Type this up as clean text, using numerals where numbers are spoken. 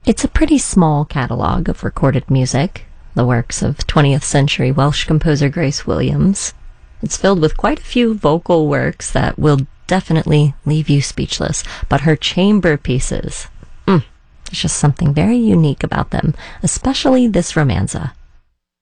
It's a pretty small catalog of recorded music, the works of 20th century Welsh composer Grace Williams. It's filled with quite a few vocal works that will definitely leave you speechless, but her chamber pieces, there's just something very unique about them, especially this romanza.